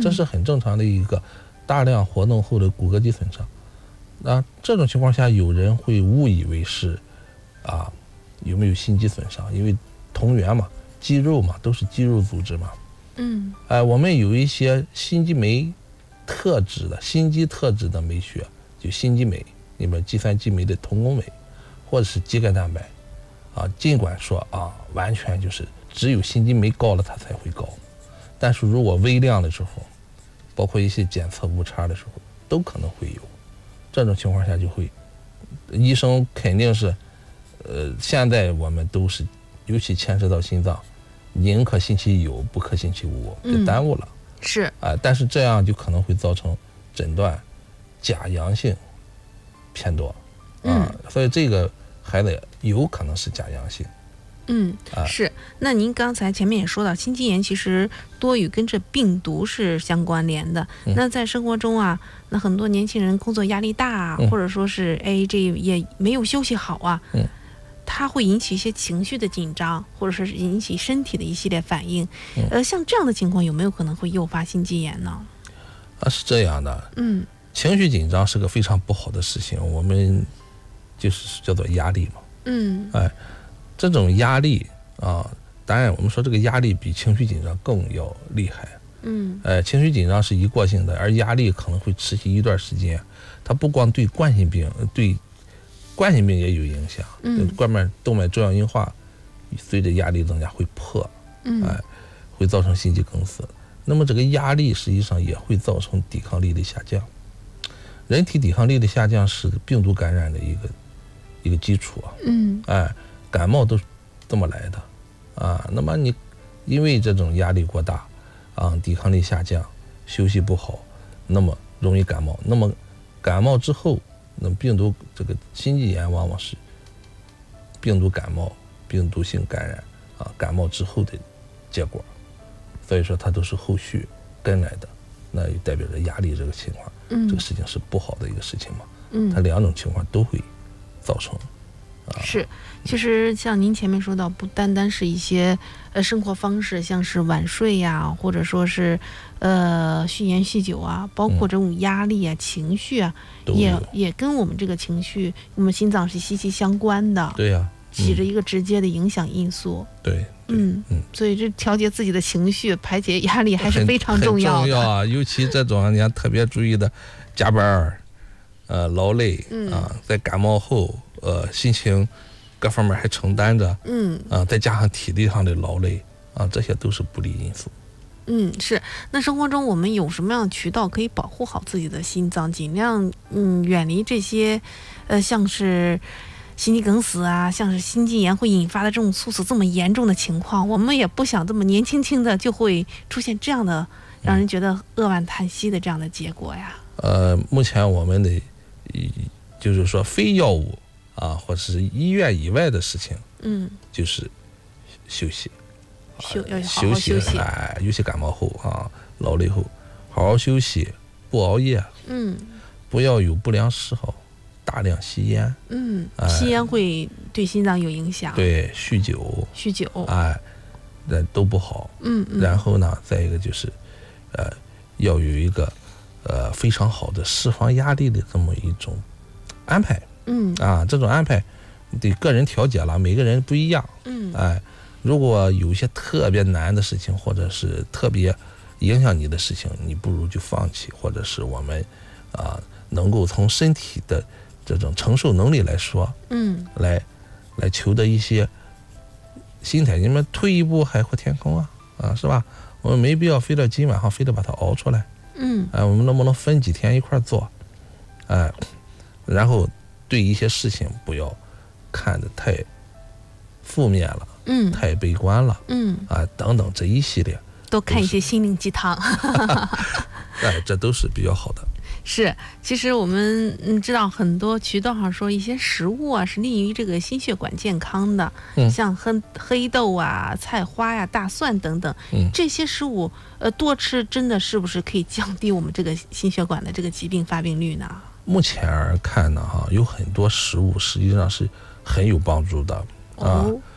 这是很正常的一个大量活动后的骨骼肌损伤。那这种情况下，有人会误以为是有没有心肌损伤，因为同源嘛，肌肉嘛，都是肌肉组织嘛。我们有一些心肌酶特质的心肌特质的酶血，就心肌酶里面肌酸激酶的同工酶，或者是肌钙蛋白尽管说完全就是只有心肌酶高了它才会高，但是如果微量的时候，包括一些检测误差的时候，都可能会有。这种情况下就会，医生肯定是现在我们都是，尤其牵涉到心脏，宁可信其有不可信其无，就耽误了。 是但是这样就可能会造成诊断假阳性偏多所以这个孩子有可能是假阳性。 是。那您刚才前面也说到，心肌炎其实多与跟这病毒是相关联的。那在生活中那很多年轻人工作压力大或者说是这也没有休息好它会引起一些情绪的紧张，或者是引起身体的一系列反应。像这样的情况有没有可能会诱发心肌炎呢？ 是这样的。情绪紧张是个非常不好的事情，我们就是叫做压力嘛。这种压力当然我们说这个压力比情绪紧张更要厉害。情绪紧张是一过性的，而压力可能会持续一段时间。它不光对冠心病，对冠心病也有影响。冠脉动脉粥样硬化随着压力增加会破，会造成心肌梗死。那么这个压力实际上也会造成抵抗力的下降。人体抵抗力的下降是病毒感染的一个基础感冒都是这么来的那么你因为这种压力过大抵抗力下降，休息不好，那么容易感冒。那么感冒之后，那病毒这个心肌炎往往是病毒感冒、病毒性感染感冒之后的结果，所以说它都是后续跟来的，那也代表着压力这个情况，这个事情是不好的一个事情嘛。它两种情况都会造成。 是，其实像您前面说到，不单单是一些生活方式，像是晚睡呀，或者说是酗烟酗酒包括这种压力情绪也跟我们这个情绪，我们心脏是息息相关的。 对呀， 起着一个直接的影响因素。 对， 所以这调节自己的情绪、排解压力还是非常重要的。 很重要尤其这种你要特别注意的，加班劳累在感冒后心情各方面还承担着再加上体力上的劳累这些都是不利因素。 是。那生活中我们有什么样的渠道可以保护好自己的心脏，尽量远离这些像是心肌梗死像是心肌炎会引发的这种猝死这么严重的情况？我们也不想这么年轻轻的就会出现这样的让人觉得扼腕叹息的这样的结果呀。 目前我们的就是说非药物或者是医院以外的事情就是休息， 要好好休息。 尤其感冒后劳累后好好休息，不熬夜，不要有不良嗜好，大量吸烟， 吸烟会对心脏有影响。 对，酗酒都不好。然后呢，再一个就是要有一个非常好的释放压力的这么一种安排。这种安排得个人调节了，每个人不一样。如果有一些特别难的事情，或者是特别影响你的事情，你不如就放弃，或者是我们能够从身体的这种承受能力来说，来求得一些心态。你们退一步海阔天空是吧？我们没必要非得今晚上非得把它熬出来。我们能不能分几天一块做？然后对一些事情不要看得太负面了，太悲观了，等等这一系列， 多看一些心灵鸡汤。 这都是比较好的。 是，其实我们知道很多渠道上说一些食物是利于这个心血管健康的，像黑豆菜花大蒜等等，这些食物多吃真的是不是可以降低我们这个心血管的这个疾病发病率呢？目前看呢有很多食物实际上是很有帮助的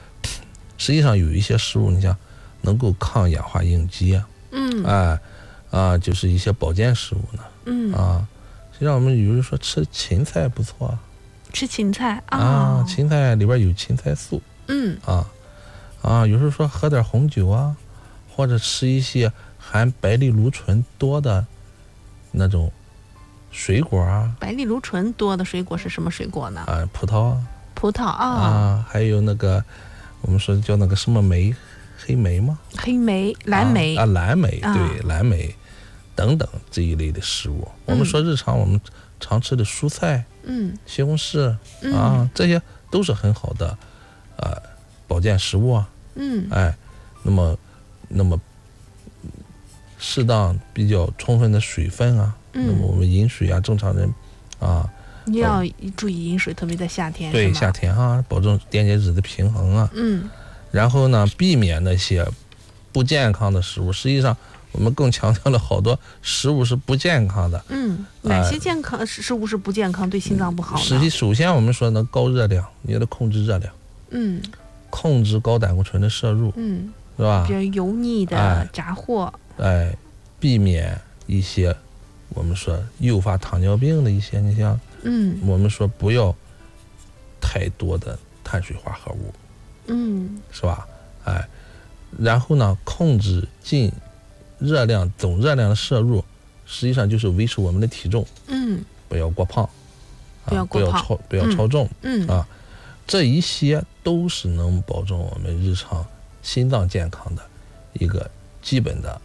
实际上有一些食物你像能够抗氧化应激就是一些保健食物呢。实际上我们有人说吃芹菜不错啊， 吃芹菜芹菜里边有芹菜素。有时候说喝点红酒啊，或者吃一些含白藜芦醇多的那种水果啊。 白藜芦醇多的水果是什么水果呢？ 葡萄还有那个我们说叫那个什么莓，黑莓吗？ 黑莓、蓝莓蓝莓，对，蓝莓等等这一类的食物。我们说日常我们常吃的蔬菜，西红柿这些都是很好的保健食物啊。那么适当比较充分的水分啊，那么我们饮水啊，正常人你要注意饮水，特别在夏天。 对，夏天保证电解质的平衡啊。然后呢，避免那些不健康的食物。实际上，我们更强调了好多食物是不健康的。 哪些健康食物是不健康，对心脏不好呢？ 首先我们说呢，高热量，你要控制热量。控制高胆固醇的摄入。是吧？ 比较油腻的炸货。 避免一些我们说诱发糖尿病的一些，你像我们说不要太多的碳水化合物。是吧？然后呢，控制总热量的摄入，实际上就是维持我们的体重。不要过胖，不要超重。这一些都是能保证我们日常心脏健康的一个基本的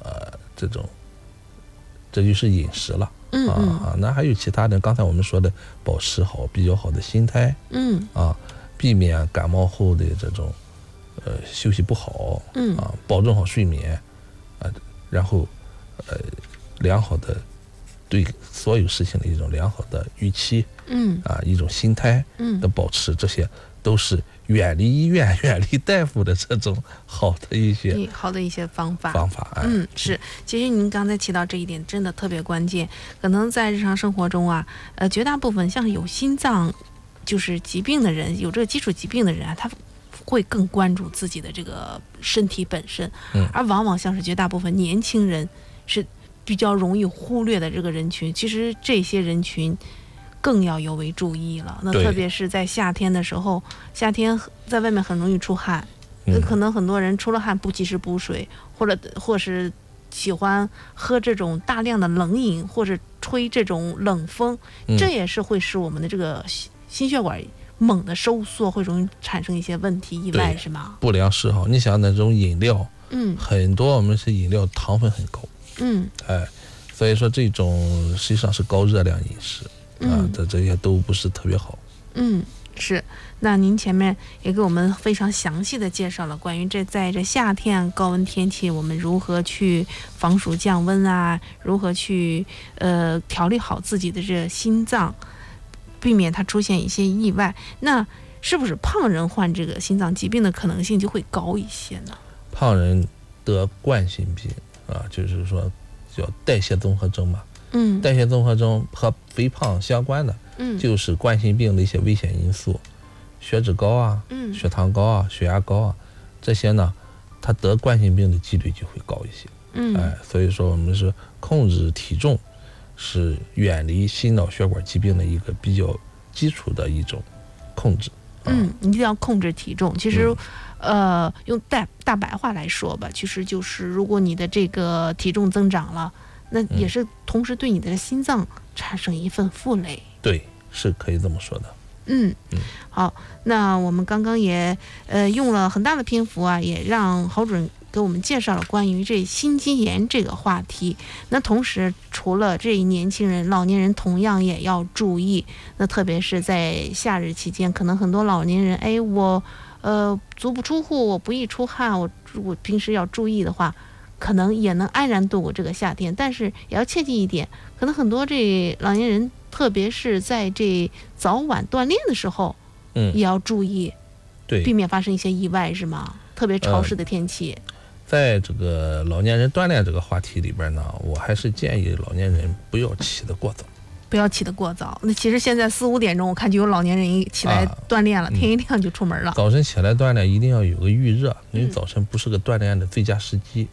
这就是饮食了。那还有其他的，刚才我们说的保持比较好的心态。避免感冒后的这种休息不好。保证好睡眠。然后良好的对所有事情的一种良好的预期。一种心态的保持，这些都是远离医院、远离大夫的这种好的一些方法。 是。其实您刚才提到这一点真的特别关键。可能在日常生活中绝大部分像有心脏就是疾病的人，有这个基础疾病的人他会更关注自己的这个身体本身。而往往像是绝大部分年轻人是比较容易忽略的这个人群。其实这些人群更要尤为注意了。那特别是在夏天的时候，夏天在外面很容易出汗。可能很多人出了汗不及时补水，或是喜欢喝这种大量的冷饮，或者吹这种冷风。这也是会使我们的这个心血管猛的收缩，会容易产生一些问题意外，是吗？ 不良嗜好，你想那种饮料，很多我们是饮料糖分很高。所以说这种实际上是高热量饮食。这些都不是特别好。 是。那您前面也给我们非常详细的介绍了关于在这夏天高温天气，我们如何去防暑降温如何去调理好自己的这心脏，避免它出现一些意外。那是不是胖人患这个心脏疾病的可能性就会高一些呢？ 胖人得冠心病就是说叫代谢综合征嘛。代谢综合征和肥胖相关的，就是冠心病的一些危险因素，血脂高血糖高血压高这些呢，他得冠心病的几率就会高一些。所以说我们是控制体重，是远离心脑血管疾病的一个比较基础的一种控制。 一定要控制体重。其实用大白话来说吧，其实就是如果你的这个体重增长了，那也是同时对你的心脏产生一份负累。 对，是可以这么说的。 好，那我们刚刚也用了很大的篇幅也让郝主任给我们介绍了关于这心肌炎这个话题。那同时除了这年轻人，老年人同样也要注意。那特别是在夏日期间，可能很多老年人我足不出户，我不易出汗，我平时要注意的话，可能也能安然度过这个夏天。但是也要切记一点，可能很多这老年人，特别是在这早晚锻炼的时候，也要注意，避免发生一些意外，是吗？特别潮湿的天气。 在这个老年人锻炼这个话题里边呢，我还是建议老年人不要起得过早。 那其实现在4、5点钟，我看就有老年人起来锻炼了，天一亮就出门了。 早晨起来锻炼一定要有个预热，因为早晨不是个锻炼的最佳时机。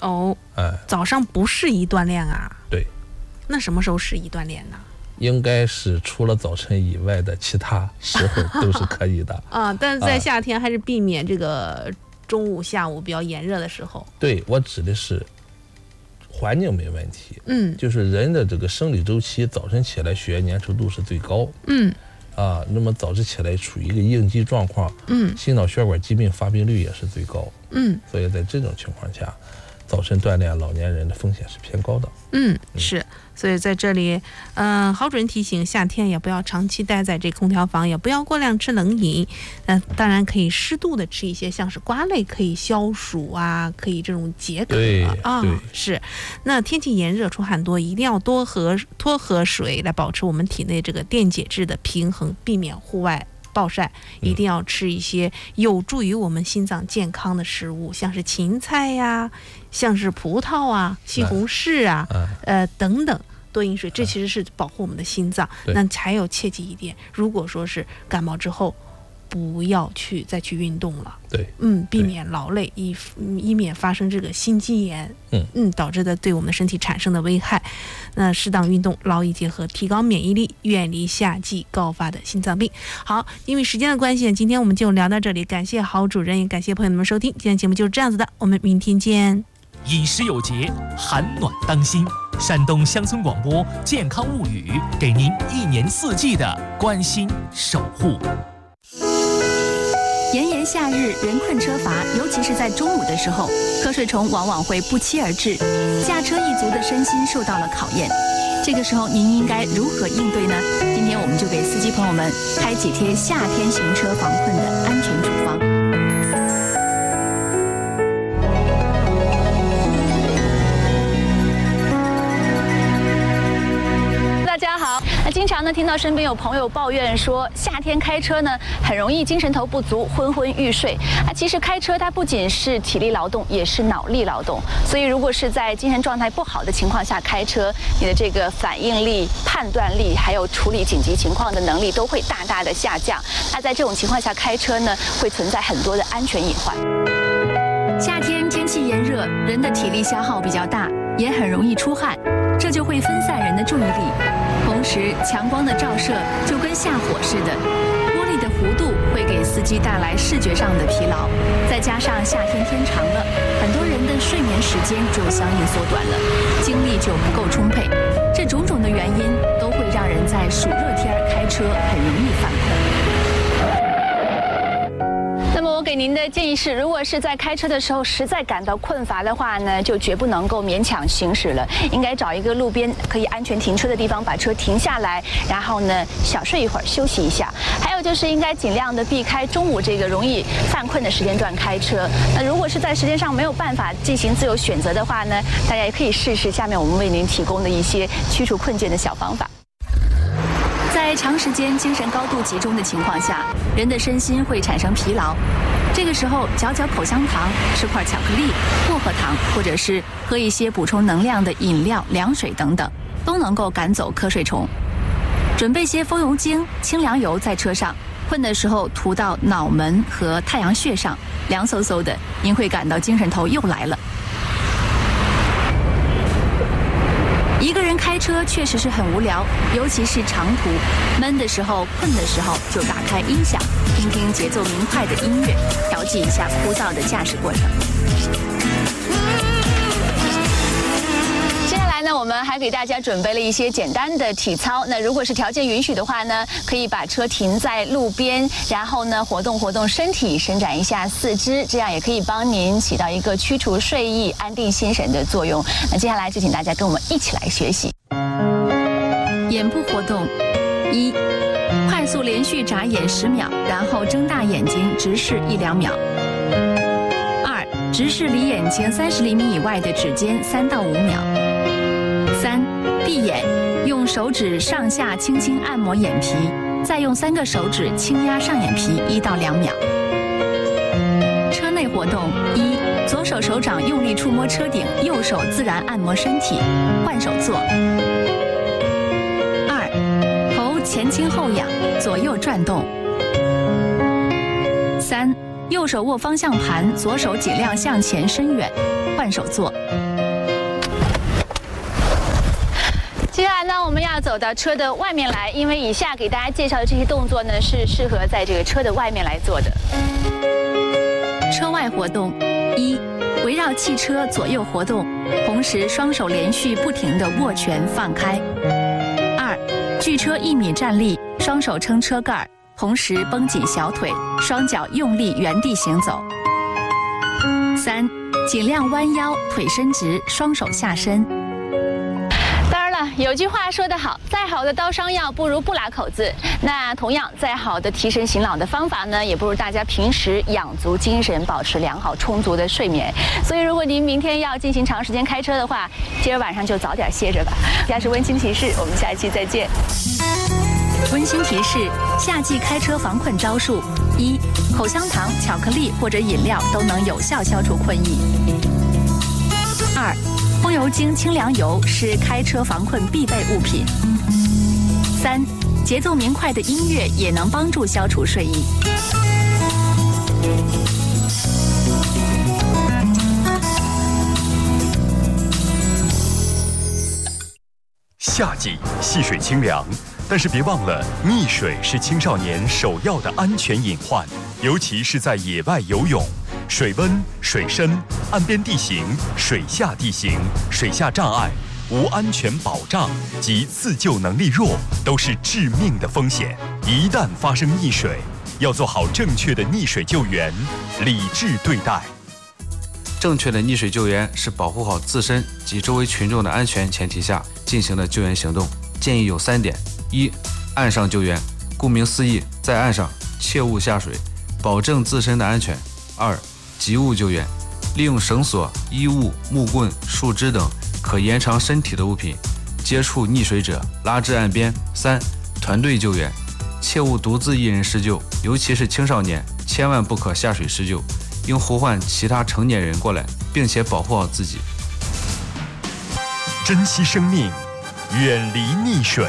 哦，早上不适宜锻炼啊？ 对。 那什么时候适宜锻炼呢？ 应该是除了早晨以外的其他时候都是可以的但是在夏天还是避免这个中午、下午比较炎热的时候。 对，我指的是环境没问题，就是人的这个生理周期，早晨起来血液粘稠度是最高，那么早晨起来处于一个应激状况，心脑血管疾病发病率也是最高，所以在这种情况下，早晨锻炼老年人的风险是偏高的。 是，所以在这里，郝主任提醒，夏天也不要长期待在这空调房，也不要过量吃冷饮。当然可以适度的吃一些像是瓜类，可以消暑啊，可以这种解渴啊。是。那天气炎热，出汗多，一定要多喝水，来保持我们体内这个电解质的平衡，避免户外暴晒。一定要吃一些有助于我们心脏健康的食物，像是芹菜呀，像是葡萄啊、西红柿啊，等等，多饮水，这其实是保护我们的心脏。那还有切记一点，如果说是感冒之后，不要再去运动了。 对， 避免劳累，以免发生这个心肌炎，导致的对我们的身体产生的危害。那适当运动，劳逸结合，提高免疫力，远离夏季高发的心脏病。好，因为时间的关系，今天我们就聊到这里，感谢郝主任，也感谢朋友们收听。今天节目就是这样子的，我们明天见。 饮食有节，寒暖当心。山东乡村广播健康物语，给您1年4季的关心守护。 炎炎夏日，人困车乏，尤其是在中午的时候，瞌睡虫往往会不期而至，驾车一族的身心受到了考验。这个时候您应该如何应对呢？今天我们就给司机朋友们开几贴夏天行车防困的安全处方。大家好，经常呢听到身边有朋友抱怨说，夏天开车呢很容易精神头不足、昏昏欲睡。其实开车它不仅是体力劳动，也是脑力劳动。所以如果是在精神状态不好的情况下开车，你的这个反应力、判断力，还有处理紧急情况的能力都会大大的下降。那在这种情况下开车呢，会存在很多的安全隐患。夏天天气炎热，人的体力消耗比较大，也很容易出汗，这就会分散人的注意力。同时，强光的照射就跟下火似的，玻璃的弧度会给司机带来视觉上的疲劳。再加上夏天天长了，很多人的睡眠时间就相应缩短了，精力就不够充沛。这种种的原因都会让人在暑热天开车很容易犯困。那么我给您的建议是，如果是在开车的时候实在感到困乏的话呢，就绝不能够勉强行驶了，应该找一个路边可以安全停车的地方把车停下来，然后呢小睡一会儿休息一下。还有就是应该尽量的避开中午这个容易犯困的时间段开车。那如果是在时间上没有办法进行自由选择的话呢，大家也可以试试下面我们为您提供的一些驱除困倦的小方法。在长时间精神高度集中的情况下，人的身心会产生疲劳。这个时候，嚼嚼口香糖，吃块巧克力、薄荷糖，或者是喝一些补充能量的饮料、凉水等等，都能够赶走瞌睡虫。准备些风油精、清凉油在车上，困的时候涂到脑门和太阳穴上，凉飕飕的，您会感到精神头又来了。一个人开车确实是很无聊，尤其是长途，闷的时候、困的时候，就打开音响，听听节奏明快的音乐，调剂一下枯燥的驾驶过程。接下来呢，我们还给大家准备了一些简单的体操。那如果是条件允许的话呢，可以把车停在路边，然后呢活动活动身体，伸展一下四肢，这样也可以帮您起到一个驱除睡意、安定心神的作用。那接下来就请大家跟我们一起来学习。眼部活动：1，快速连续眨眼10秒，然后睁大眼睛直视1-2秒。2，直视离眼睛30厘米以外的指尖3到5秒。3，闭眼，用手指上下轻轻按摩眼皮，再用3个手指轻压上眼皮1到2秒。车内活动：1，左手手掌用力触摸车顶，右手自然按摩身体，换手坐。2，头前倾后仰，左右转动。3， 右手握方向盘，左手尽量向前伸远，换手坐。接下来呢，我们要走到车的外面来，因为以下给大家介绍的这些动作呢，是适合在这个车的外面来做的。车外活动：1，围绕汽车左右活动，同时双手连续不停地握拳放开。2，距车1米站立，双手撑车盖，同时绷紧小腿，双脚用力原地行走。3，尽量弯腰，腿伸直，双手下身。有句话说得好，再好的刀伤药不如不拉口子。那同样，再好的提神醒脑的方法呢，也不如大家平时养足精神，保持良好充足的睡眠。所以，如果您明天要进行长时间开车的话，今儿晚上就早点歇着吧。以下是温馨提示，我们下一期再见。温馨提示：夏季开车防困招数：1，口香糖、巧克力或者饮料都能有效消除困意。2，风油精、清凉油是开车防困必备物品。3，节奏明快的音乐也能帮助消除睡意。 夏季戏水清凉，但是别忘了，溺水是青少年首要的安全隐患，尤其是在野外游泳。水温、水深、岸边地形、水下地形、水下障碍、无安全保障及自救能力弱，都是致命的风险。一旦发生溺水，要做好正确的溺水救援，理智对待。 正确的溺水救援是保护好自身及周围群众的安全前提下进行的救援行动，建议有3点：1，岸上救援，顾名思义，在岸上切勿下水，保证自身的安全。2，急物救援，利用绳索、衣物、木棍、树枝等可延长身体的物品，接触溺水者拉至岸边。3，团队救援，切勿独自一人施救，尤其是青少年，千万不可下水施救，应呼唤其他成年人过来，并且保护好自己。 珍惜生命，远离溺水。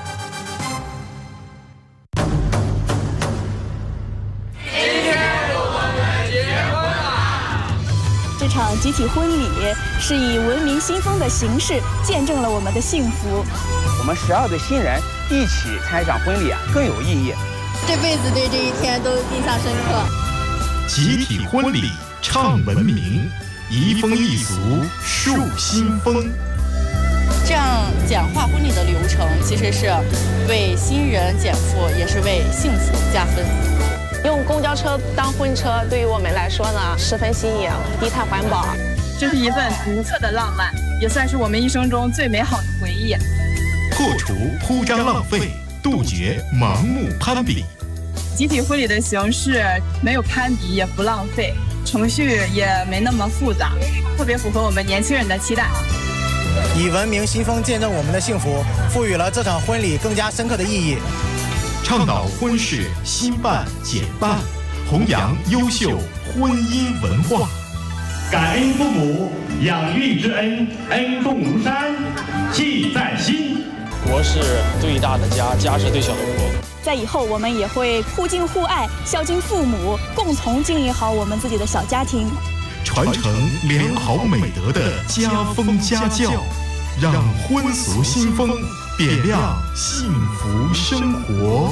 这场集体婚礼是以文明新风的形式见证了我们的幸福。 我们12对新人一起参一场婚礼更有意义。 这辈子对这一天都印象深刻。 集体婚礼唱文明，移风易俗树新风。 这样简化婚礼的流程，其实是为新人减负，也是为幸福加分。 用公交车当婚车，对于我们来说呢，十分新颖，低碳环保。 这是一份独特的浪漫，也算是我们一生中最美好的回忆。 破除铺张浪费，杜绝盲目攀比。 集体婚礼的形式没有攀比，也不浪费，程序也没那么复杂，特别符合我们年轻人的期待。 以文明新风见证我们的幸福，赋予了这场婚礼更加深刻的意义。 倡导婚事新办简办，弘扬优秀婚姻文化。 感恩父母养育之恩，恩重如山，记在心。 国是最大的家，家是最小的国。 在以后，我们也会互敬互爱，孝敬父母，共同经营好我们自己的小家庭， 传承良好美德的家风家教，让婚俗新风点亮幸福生活。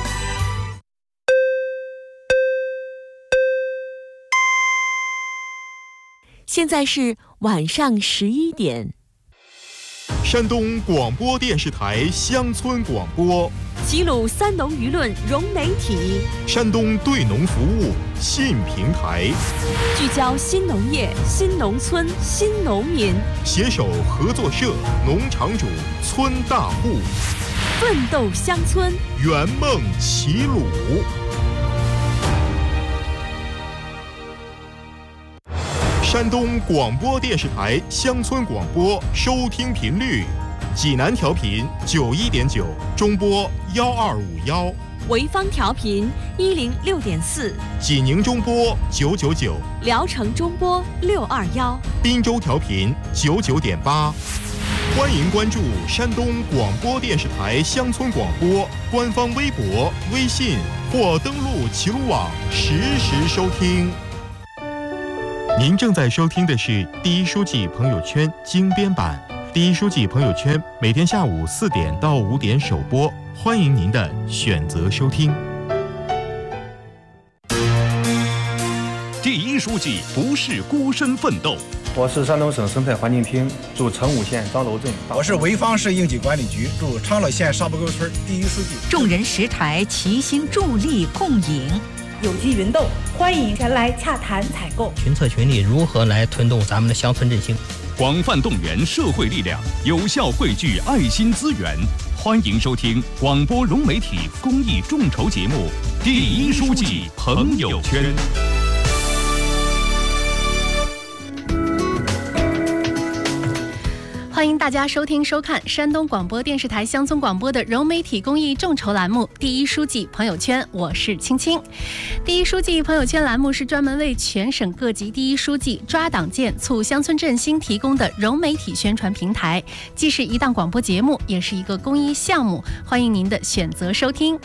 现在是晚上11点。 山东广播电视台乡村广播， 齐鲁三农舆论融媒体， 山东对农服务信平台， 聚焦新农业、新农村、新农民， 携手合作社、农场主、村大户， 奋斗乡村， 圆梦齐鲁。山东广播电视台乡村广播收听频率：济南调频91.9，中波1251； 潍坊调频106.4， 济宁中波999； 聊城中波621； 滨州调频99.8。欢迎关注山东广播电视台乡村广播官方微博、微信、 或登录齐鲁网实时收听。您正在收听的是第一书记朋友圈精编版。第一书记朋友圈每天下午4点到5点首播，欢迎您的选择收听。 第一书记不是孤身奋斗。 我是山东省生态环境厅驻成武县张楼镇。 我是潍坊市应急管理局驻昌乐县沙坡沟村第一书记。 众人拾柴，齐心助力共赢。 有机云豆，欢迎前来洽谈采购。 群策群力，如何来推动咱们的乡村振兴？ 广泛动员社会力量，有效汇聚爱心资源。欢迎收听广播融媒体公益众筹节目《第一书记朋友圈》。 欢迎大家收听收看山东广播电视台乡村广播的融媒体公益众筹栏目《第一书记朋友圈》，我是青青。第一书记朋友圈栏目是专门为全省各级第一书记抓党建、促乡村振兴提供的融媒体宣传平台，既是一档广播节目，也是一个公益项目，欢迎您的选择收听。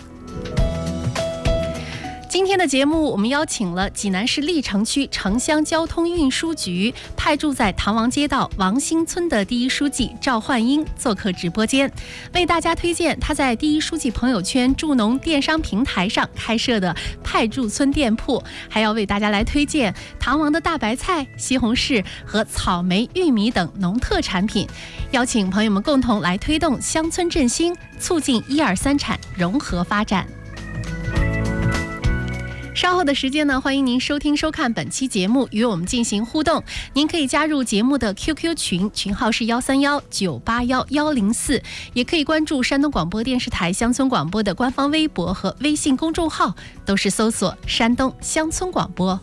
今天的节目，我们邀请了济南市历城区城乡交通运输局派驻在唐王街道王兴村的第一书记赵焕英做客直播间，为大家推荐他在第一书记朋友圈助农电商平台上开设的派驻村店铺，还要为大家来推荐唐王的大白菜、西红柿和草莓、玉米等农特产品，邀请朋友们共同来推动乡村振兴，促进1、2、3产融合发展。稍后的时间呢，欢迎您收听收看本期节目，与我们进行互动。您可以加入节目的 QQ 群，群号是131-981-104，也可以关注山东广播电视台乡村广播的官方微博和微信公众号，都是搜索山东乡村广播。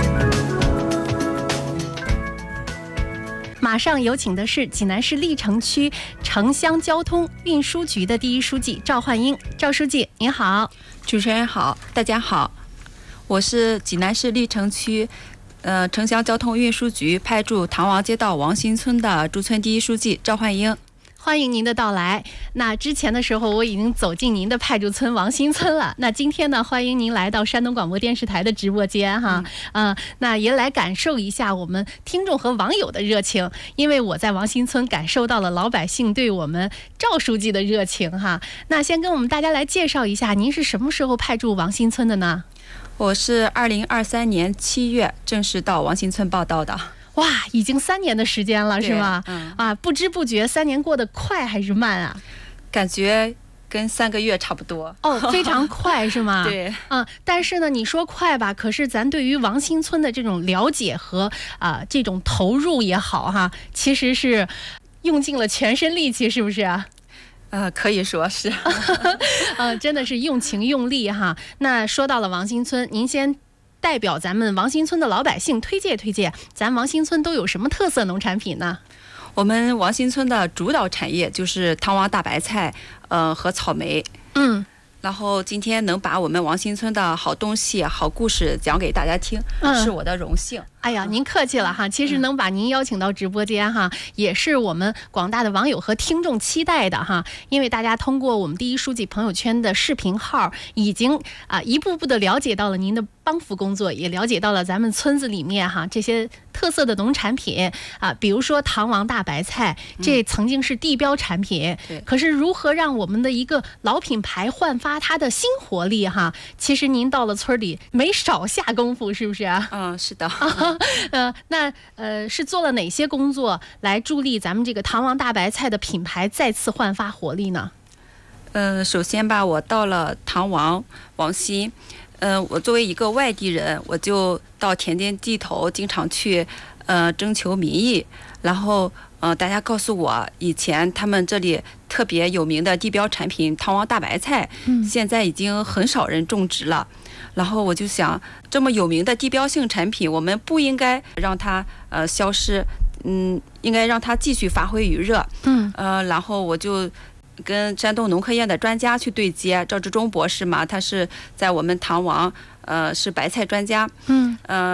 马上有请的是济南市历城区城乡交通运输局的第一书记赵焕英。赵书记您好。 主持人好，大家好，我是济南市历城区城乡交通运输局派驻唐王街道王兴村的驻村第一书记赵焕英。 欢迎您的到来。那之前的时候我已经走进您的派驻村王兴村了，那今天呢，欢迎您来到山东广播电视台的直播间哈。那也来感受一下我们听众和网友的热情，因为我在王兴村感受到了老百姓对我们赵书记的热情哈。那先跟我们大家来介绍一下，您是什么时候派驻王兴村的呢？ 我是2023年7月正式到王兴村报到的。 哇，已经3年的时间了是吗？不知不觉3年过得快还是慢啊？ 感觉跟3个月差不多。 非常快是吗？ 对。 但是呢，你说快吧，可是咱对于王兴村的这种了解和这种投入也好哈，其实是用尽了全身力气，是不是啊？ 可以说是。 真的是用情用力哈。那说到了王兴村，您先代表咱们王兴村的老百姓推荐推荐，咱王兴村都有什么特色农产品呢？ 我们王兴村的主导产业就是唐王大白菜，和草莓。然后今天能把我们王兴村的好东西、好故事讲给大家听，是我的荣幸。 哎呀，您客气了哈。其实能把您邀请到直播间哈，也是我们广大的网友和听众期待的哈。因为大家通过我们第一书记朋友圈的视频号，已经一步步的了解到了您的帮扶工作，也了解到了咱们村子里面哈这些特色的农产品比如说唐王大白菜，这曾经是地标产品。可是如何让我们的一个老品牌焕发它的新活力哈？其实您到了村里没少下功夫，是不是啊？ 是的。 是做了哪些工作来助力咱们这个唐王大白菜的品牌再次焕发活力呢？ 首先吧，我到了唐王兴，我作为一个外地人，我就到田间地头经常去征求民意，然后大家告诉我，以前他们这里特别有名的地标产品唐王大白菜，现在已经很少人种植了。然后我就想，这么有名的地标性产品，我们不应该让它消失，应该让它继续发挥余热。然后我就跟山东农科院的专家去对接，赵志忠博士嘛，他是在我们唐王是白菜专家。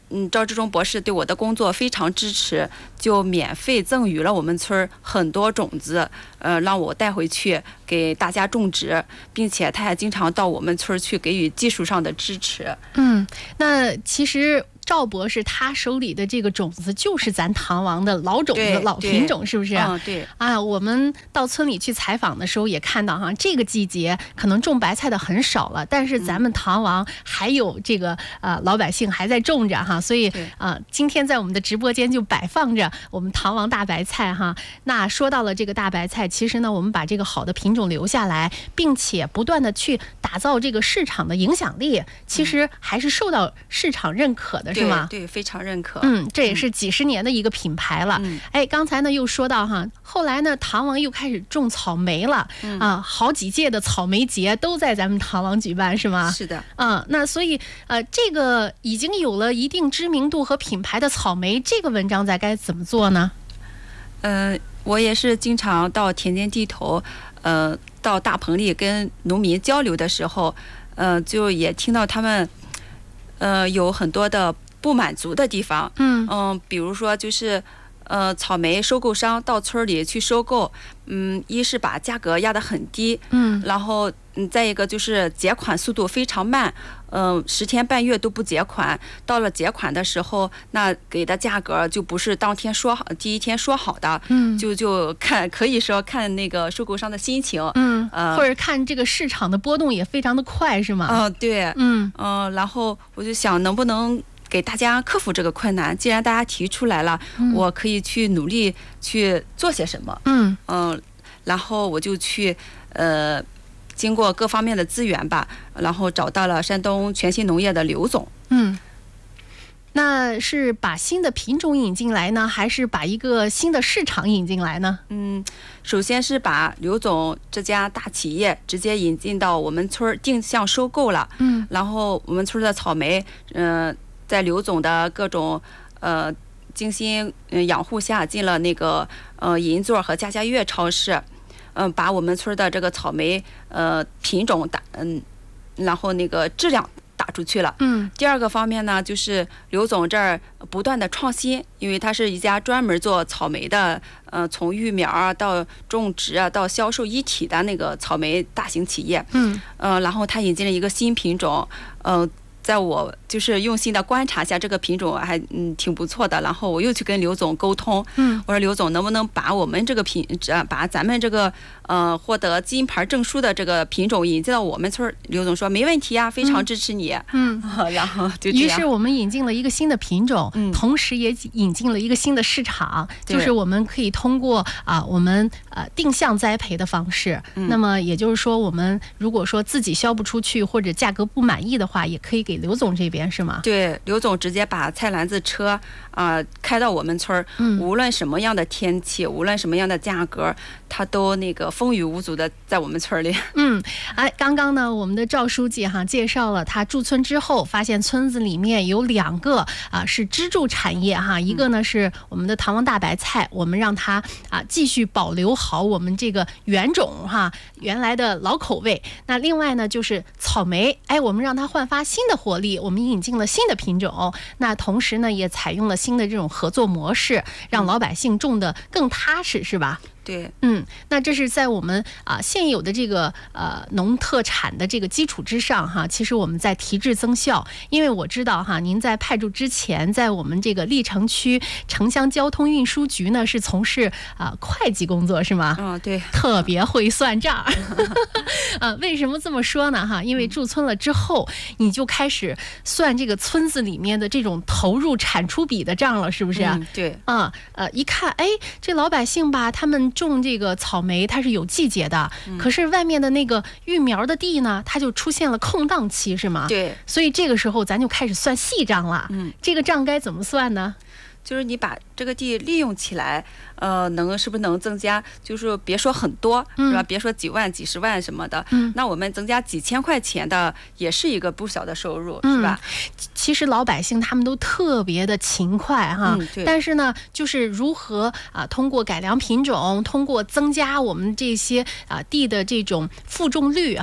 赵志忠博士对我的工作非常支持，就免费赠予了我们村很多种子，让我带回去给大家种植，并且他还经常到我们村去给予技术上的支持。 那其实赵博士他手里的这个种子就是咱唐王的老种子、老品种，是不是？ 对啊，我们到村里去采访的时候也看到哈，这个季节可能种白菜的很少了，但是咱们唐王还有这个老百姓还在种着哈，所以今天在我们的直播间就摆放着我们唐王大白菜哈。那说到了这个大白菜，其实呢，我们把这个好的品种留下来，并且不断的去打造这个市场的影响力，其实还是受到市场认可的。是吗？ 对，非常认可。 这也是几十年的一个品牌了。刚才呢又说到哈，后来呢唐王又开始种草莓了好几届的草莓节都在咱们唐王举办，是吗？ 是的。 那所以这个已经有了一定知名度和品牌的草莓，这个文章咱该怎么做呢？ 我也是经常到田间地头，到大棚里跟农民交流的时候，就也听到他们。有很多的不满足的地方，比如说就是草莓收购商到村里去收购，一是把价格压得很低，然后再一个就是结款速度非常慢，10天半月都不结款，到了结款的时候，那给的价格就不是当天说好，第一天说好的，就看可以说看那个收购商的心情， 或者看这个市场的波动也非常的快，是吗？ 对，然后我就想能不能给大家克服这个困难，既然大家提出来了，我可以去努力去做些什么，然后我就去经过各方面的资源吧，然后找到了山东全新农业的刘总。 那是把新的品种引进来呢，还是把一个新的市场引进来呢？ 首先是把刘总这家大企业直接引进到我们村定向收购了。然后我们村的草莓，在刘总的各种精心养护下，进了那个银座和家家悦超市。把我们村的这个草莓品种然后那个质量打出去了。第二个方面呢，就是刘总这儿不断的创新，因为他是一家专门做草莓的，从育苗到种植到销售一体的那个草莓大型企业。然后他引进了一个新品种，在我就是用心的观察下，这个品种还挺不错的。然后我又去跟刘总沟通，我说刘总能不能把我们这个把咱们这个获得金牌证书的这个品种引进到我们村？刘总说没问题啊，非常支持你。然后就这样。 于是我们引进了一个新的品种，同时也引进了一个新的市场，就是我们可以通过我们定向栽培的方式。那么也就是说，我们如果说自己销不出去或者价格不满意的话，也可以给刘总这边，是吗？ 对，刘总直接把菜篮子车开到我们村，无论什么样的天气，无论什么样的价格，他都那个风雨无阻的在我们村里。 刚刚呢，我们的赵书记介绍了他驻村之后，发现村子里面有2个是支柱产业一个呢是我们的唐王大白菜，我们让它继续保留好我们这个原种原来的老口味。那另外呢就是草莓，我们让它焕发新的活力，我们引进了新的品种。那同时呢也采用了新的这种合作模式，让老百姓种得更踏实，是吧？ 对， 那这是在我们现有的这个农特产的这个基础之上其实我们在提质增效。因为我知道您在派驻之前，在我们这个历城区城乡交通运输局呢是从事会计工作，是吗？ 对， 特别会算账。为什么这么说呢？因为驻村了之后，你就开始算这个村子里面的这种投入产出比的账了，是不是？ 对。 一看，这老百姓吧，他们种这个草莓它是有季节的，可是外面的那个育苗的地呢，它就出现了空档期，是吗？ 对。 所以这个时候咱就开始算细账了。这个账该怎么算呢？ 就是你把这个地利用起来，是不是能增加？就是别说很多，是吧？别说几万、几十万什么的，那我们增加几千块钱的，也是一个不小的收入，是吧？ 其实老百姓他们都特别的勤快但是呢，就是如何通过改良品种，通过增加我们这些地的这种负重率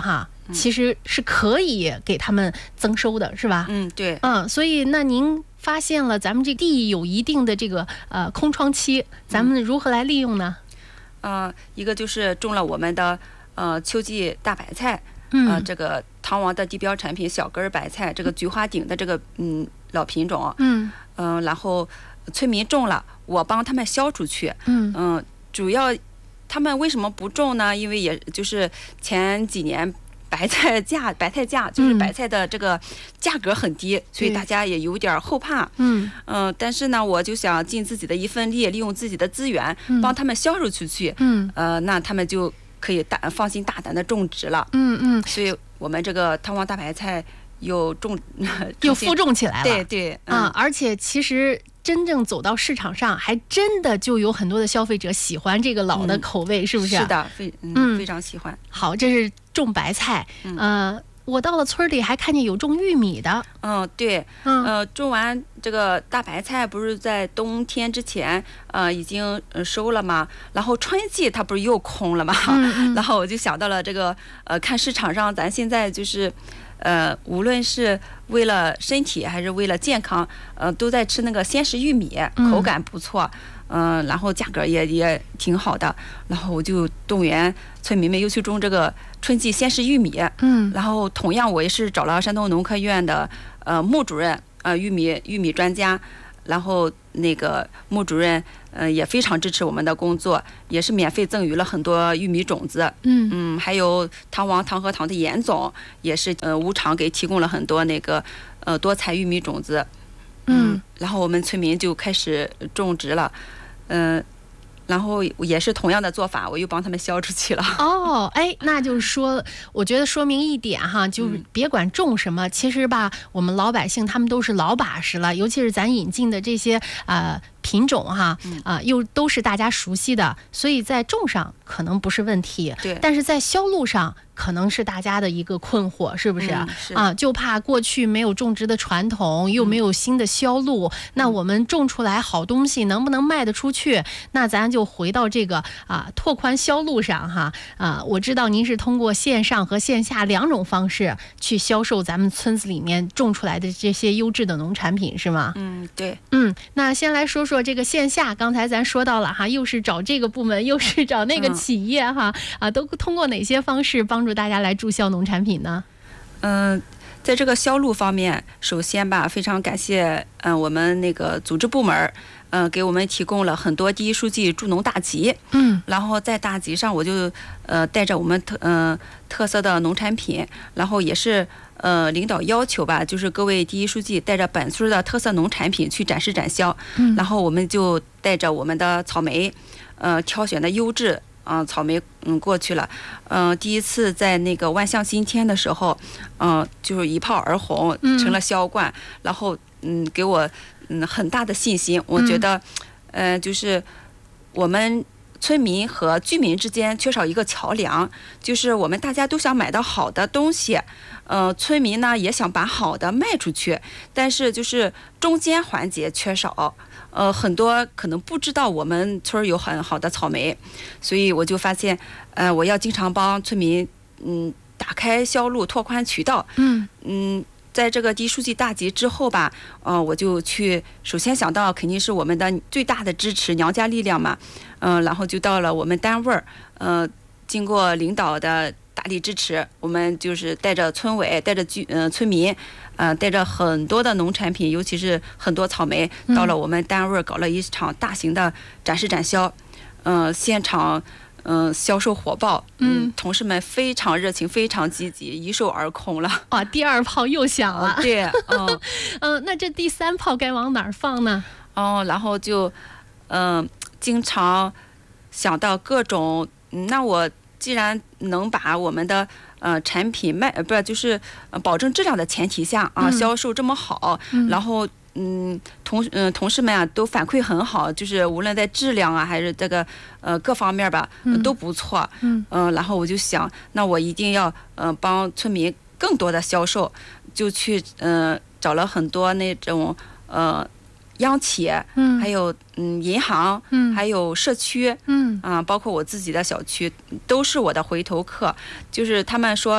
其实是可以给他们增收的，是吧？ 对。 所以那您发现了咱们这地有一定的这个空窗期，咱们如何来利用呢？ 一个就是种了我们的秋季大白菜，这个唐王的地标产品小根白菜，这个菊花顶的这个老品种，然后村民种了，我帮他们销出去，主要他们为什么不种呢？因为也就是前几年白菜价就是白菜的这个价格很低，所以大家也有点后怕。但是呢，我就想尽自己的一份力，利用自己的资源，帮他们销售出去。那他们就可以放心大胆的种植了。所以我们这个唐王大白菜又负重起来了。 对。 而且其实真正走到市场上，还真的就有很多的消费者喜欢这个老的口味，是不是？ 是的，非常喜欢。 好，这是种白菜。我到了村里还看见有种玉米的。 对。种完这个大白菜不是在冬天之前已经收了吗？然后春季它不是又空了吗？然后我就想到了这个看市场上咱现在就是无论是为了身体还是为了健康，都在吃那个鲜食玉米，口感不错，然后价格也挺好的，然后我就动员村民们又去种这个春季鲜食玉米，然后同样我也是找了山东农科院的穆主任，玉米专家，然后那个穆主任也非常支持我们的工作，也是免费赠予了很多玉米种子。还有唐和堂的严总也是无偿给提供了很多那个多彩玉米种子。然后我们村民就开始种植了。然后也是同样的做法，我又帮他们销出去了。 那就是说，我觉得说明一点哈，就是别管种什么，其实吧，我们老百姓他们都是老把式了，尤其是咱引进的这些品种哈，又都是大家熟悉的，所以在种上可能不是问题， 对， 但是在销路上可能是大家的一个困惑，是不是？就怕过去没有种植的传统，又没有新的销路，那我们种出来好东西能不能卖得出去？那咱就回到这个拓宽销路上哈。我知道您是通过线上和线下2种方式去销售咱们村子里面种出来的这些优质的农产品，是吗？ 对。 那先来说说这个线下，刚才咱说到了哈，又是找这个部门，又是找那个企业哈，都通过哪些方式帮助大家来助销农产品呢？ 在这个销路方面，首先吧，非常感谢我们那个组织部门给我们提供了很多第一书记助农大集。然后在大集上，我就带着我们特色的农产品，然后也是领导要求吧，就是各位第一书记带着本村的特色农产品去展示展销。然后我们就带着我们的草莓，挑选的优质草莓过去了。第一次在那个万象新天的时候，就是一炮而红，成了销冠。然后给我很大的信心。我觉得就是我们村民和居民之间缺少一个桥梁，就是我们大家都想买到好的东西，村民呢也想把好的卖出去，但是就是中间环节缺少。很多可能不知道我们村有很好的草莓，所以我就发现，我要经常帮村民，打开销路，拓宽渠道。在这个第一书记大集之后吧，我就去，首先想到肯定是我们的最大的支持，娘家力量嘛，然后就到了我们单位经过领导的大力支持，我们就是带着村委，带着村民。带着很多的农产品，尤其是很多草莓，到了我们单位搞了一场大型的展示展销，现场销售火爆，同事们非常热情，非常积极，一售而空了。 第2炮又响了。 对， 那这第3炮该往哪儿放呢？ 然后就经常想到各种，那我既然能把我们的产品就是保证质量的前提下销售这么好，然后同事们都反馈很好，就是无论在质量还是这个各方面吧都不错。然后我就想，那我一定要帮村民更多的销售，就去找了很多那种央企，还有银行，还有社区，包括我自己的小区，都是我的回头客。就是他们说，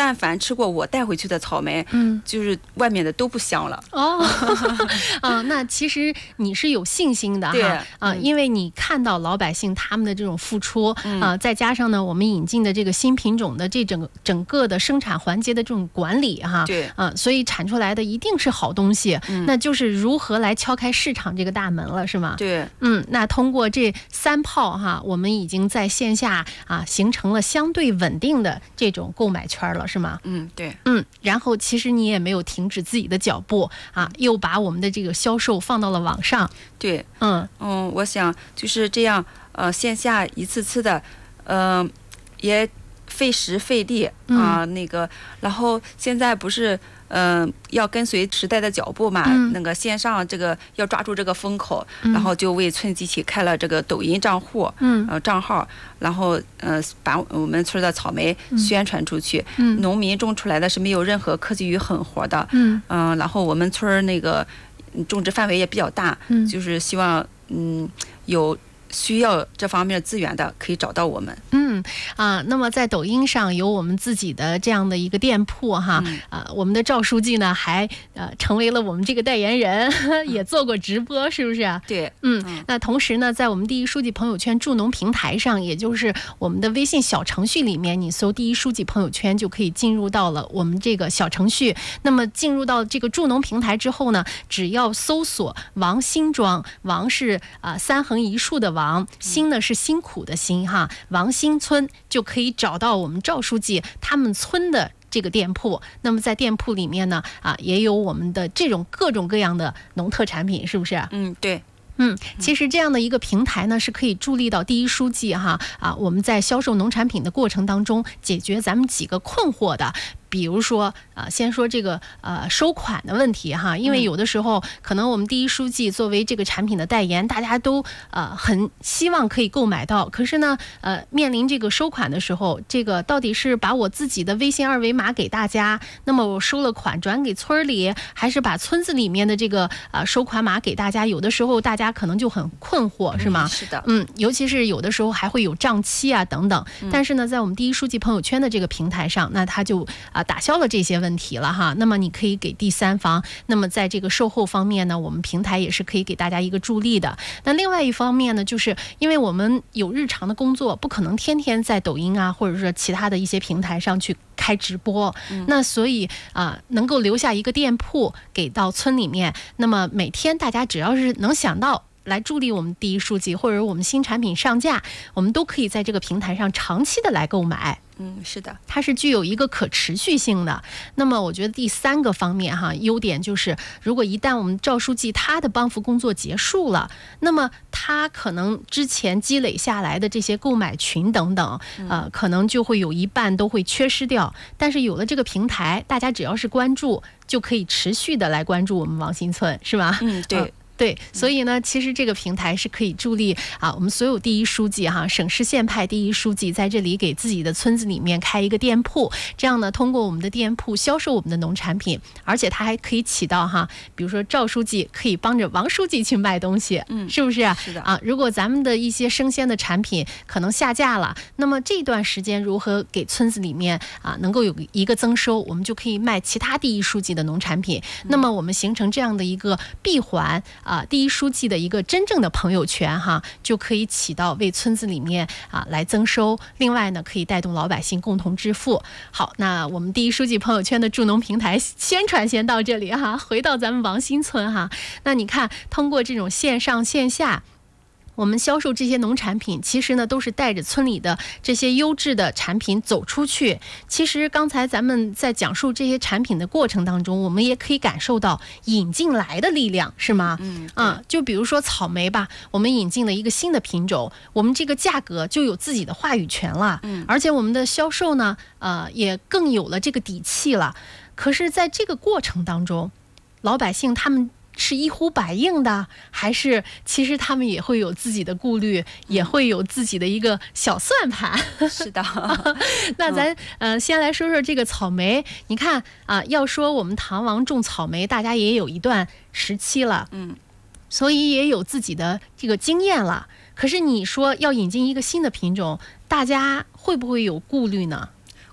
但凡吃过我带回去的草莓，就是外面的都不香了。 那其实你是有信心的哈，因为你看到老百姓他们的这种付出再加上呢我们引进的这个新品种的这整个的生产环节的这种管理哈，所以产出来的一定是好东西。那就是如何来敲开市场这个大门了，是吗？ 对， 那通过这3炮哈，我们已经在线下形成了相对稳定的这种购买圈了，是吗？ 对， 然后其实你也没有停止自己的脚步又把我们的这个销售放到了网上。 对，我想就是这样，线下一次次的，也费时费力然后现在不是要跟随时代的脚步嘛，那个线上这个要抓住这个风口，然后就为村集体开了这个抖音账户，账号，然后把我们村的草莓宣传出去，农民种出来的是没有任何科技与狠活的，然后我们村那个种植范围也比较大，就是希望有需要这方面资源的可以找到我们。 那么在抖音上有我们自己的这样的一个店铺哈，我们的赵书记呢还成为了我们这个代言人，也做过直播，是不是？ 对， 那同时呢，在我们第一书记朋友圈助农平台上，也就是我们的微信小程序里面，你搜第一书记朋友圈就可以进入到了我们这个小程序。那么进入到这个助农平台之后呢，只要搜索王辛庄，王是3横1竖的王，辛呢是辛苦的辛哈，王辛村就可以找到我们赵书记他们村的这个店铺。那么在店铺里面呢也有我们的这种各种各样的农特产品，是不是？ 对。 其实这样的一个平台呢，是可以助力到第一书记我们在销售农产品的过程当中，解决咱们几个困惑的。比如说先说这个收款的问题哈，因为有的时候可能我们第一书记作为这个产品的代言，大家都很希望可以购买到，可是呢面临这个收款的时候，这个到底是把我自己的微信2维码给大家，那么我收了款转给村里，还是把村子里面的这个收款码给大家？有的时候大家可能就很困惑，是吗？ 是的， 尤其是有的时候还会有账期等等。但是呢，在我们第一书记朋友圈的这个平台上，那他就打消了这些问题了哈。那么你可以给第三方，那么在这个售后方面呢，我们平台也是可以给大家一个助力的。那另外一方面呢，就是因为我们有日常的工作，不可能天天在抖音或者说其他的一些平台上去开直播，那所以能够留下一个店铺给到村里面，那么每天大家只要是能想到来助力我们第一书记，或者我们新产品上架，我们都可以在这个平台上长期的来购买。 是的， 它是具有一个可持续性的。那么我觉得第三个方面优点就是，如果一旦我们赵书记他的帮扶工作结束了，那么他可能之前积累下来的这些购买群等等，可能就会有一半都会缺失掉。但是有了这个平台，大家只要是关注，就可以持续的来关注我们王辛村，是吧？对，所以呢，其实这个平台是可以助力我们所有第一书记省市县派第一书记在这里给自己的村子里面开一个店铺，这样呢，通过我们的店铺销售我们的农产品，而且它还可以起到比如说赵书记可以帮着王书记去卖东西，是不是？ 是的如果咱们的一些生鲜的产品可能下架了，那么这段时间如何给村子里面能够有一个增收，我们就可以卖其他第一书记的农产品，那么我们形成这样的一个闭环。第一书记的一个真正的朋友圈就可以起到为村子里面来增收，另外呢可以带动老百姓共同致富。好，那我们第一书记朋友圈的助农平台宣传先到这里回到咱们王辛村那你看通过这种线上线下，我们销售这些农产品，其实呢都是带着村里的这些优质的产品走出去。其实刚才咱们在讲述这些产品的过程当中，我们也可以感受到引进来的力量，是吗？就比如说草莓吧，我们引进了一个新的品种，我们这个价格就有自己的话语权了，而且我们的销售呢，也更有了这个底气了。可是在这个过程当中，老百姓他们是一呼百应的，还是其实他们也会有自己的顾虑，也会有自己的一个小算盘？ 是的。 那咱先来说说这个草莓。你看要说我们唐王种草莓，大家也有一段时期了，所以也有自己的这个经验了。可是你说要引进一个新的品种，大家会不会有顾虑呢？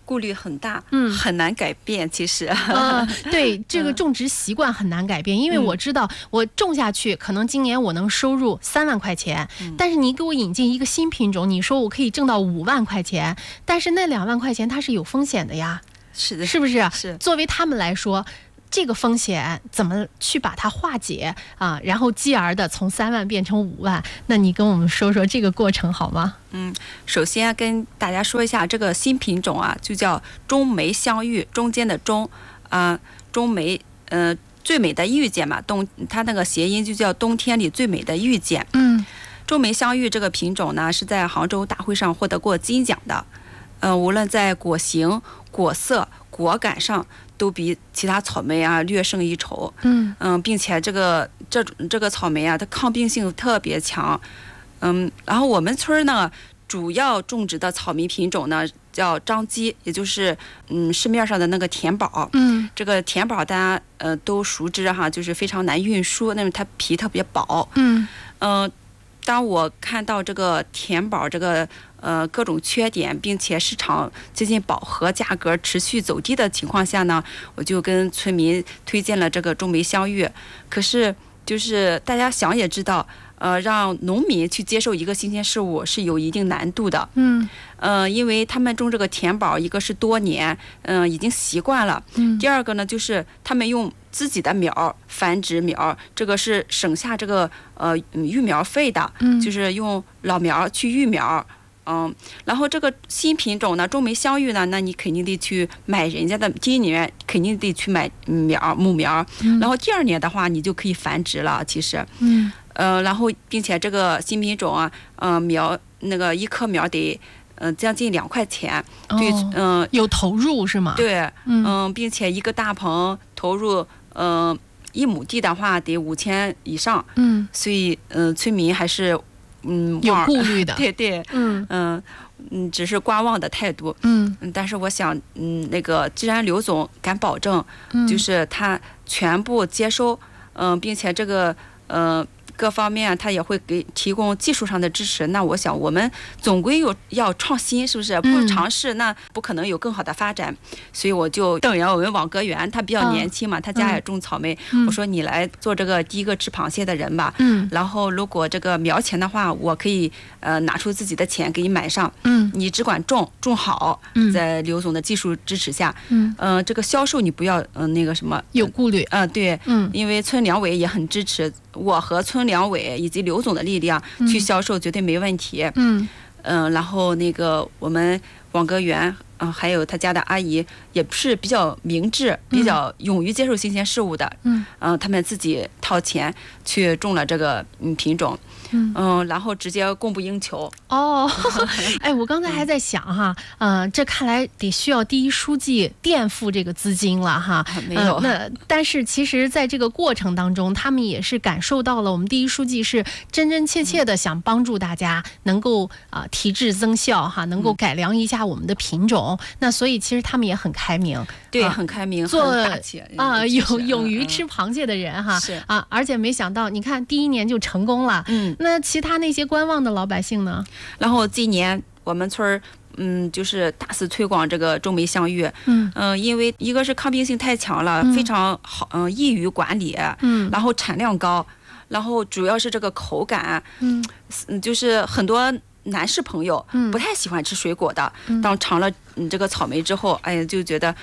顾虑很大，很难改变。其实， 对，这个种植习惯很难改变，因为我知道我种下去，可能今年我能收入3万块钱，但是你给我引进一个新品种，你说我可以挣到5万块钱，但是那2万块钱它是有风险的呀， 是的， 是不是？ 是。 作为他们来说，这个风险怎么去把它化解啊？然后继而的从3万变成5万，那你跟我们说说这个过程好吗？ 首先跟大家说一下这个新品种啊，就叫中梅香玉，中间的中中梅，最美的遇见嘛，它那个谐音就叫冬天里最美的遇见。中梅香玉这个品种呢，是在杭州大会上获得过金奖的。无论在果形、果色、果感上，都比其他草莓啊略胜一筹。并且这个草莓啊，它抗病性特别强。然后我们村呢，主要种植的草莓品种呢叫张基，也就是市面上的那个甜宝。这个甜宝大家都熟知哈，就是非常难运输，那么它皮特别薄。当我看到这个甜宝这个各种缺点，并且市场接近饱和，价格持续走低的情况下呢，我就跟村民推荐了这个中梅香玉。可是就是大家想也知道，让农民去接受一个新鲜事物是有一定难度的。因为他们种这个甜宝，一个是多年，已经习惯了。第二个呢，就是他们用自己的苗繁殖苗，这个是省下这个育苗费的，就是用老苗去育苗。然后这个新品种呢，中梅香玉呢，那你肯定得去买人家的，第一年肯定得去买母苗，然后第2年的话，你就可以繁殖了。其实，然后并且这个新品种啊，苗那个1颗苗得将近2块钱，对， 有投入是吗？ 对，并且一个大棚投入1亩地的话得5000以上，所以村民还是有顾虑的， 对，只是观望的态度，但是我想，那个既然刘总敢保证，就是他全部接收，并且这个各方面他也会提供技术上的支持，那我想我们总归要创新，是不是？不尝试那不可能有更好的发展。所以我就动员我们网格员，他比较年轻嘛，他家也种草莓，我说你来做这个第一个吃螃蟹的人吧。然后如果这个苗钱的话，我可以拿出自己的钱给你买上。你只管种好，在刘总的技术支持下，这个销售你不要那个什么有顾虑。 对，因为村两委也很支持我和村两委以及刘总的力量去销售，绝对没问题。然后那个我们网格员，还有他家的阿姨也是比较明智，比较勇于接受新鲜事物的。他们自己掏钱去种了这个品种。然后直接供不应求。 哎，我刚才还在想哈，这看来得需要第一书记垫付这个资金了哈。 没有。 但是其实在这个过程当中，他们也是感受到了我们第一书记是真真切切的想帮助大家能够提质增效哈，能够改良一下我们的品种。那所以其实他们也很开明。 对，很开明， 做很大气勇于吃螃蟹的人哈。而且没想到，你看第1年就成功了。那其他那些观望的老百姓呢？ 然后今年我们村就是大肆推广这个中梅香玉。因为一个是抗病性太强了，非常好，易于管理。然后产量高，然后主要是这个口感。就是很多男士朋友不太喜欢吃水果的，当尝了这个草莓之后，哎呀，就觉得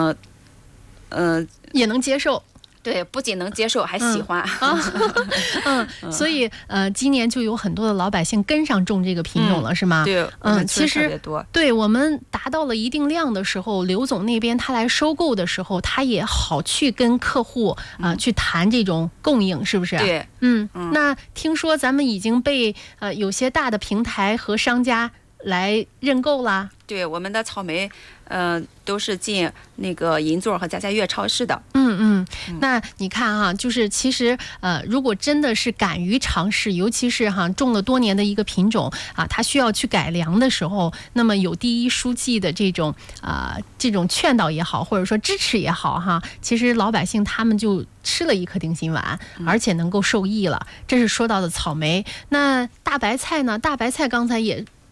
也能接受。 对，不仅能接受，还喜欢。 所以今年就有很多的老百姓跟上种这个品种了，是吗？ 对， 其实对我们达到了一定量的时候，刘总那边他来收购的时候，他也好去跟客户去谈这种供应，是不是？ 对， 那听说咱们已经被有些大的平台和商家来认购啦。 对，我们的草莓都是进那个银座和家家悦超市的。 那你看哈，就是其实如果真的是敢于尝试，尤其是种了多年的一个品种它需要去改良的时候，那么有第一书记的这种劝导也好，或者说支持也好哈，其实老百姓他们就吃了一颗定心丸，而且能够受益了。这是说到的草莓。那大白菜呢？大白菜刚才也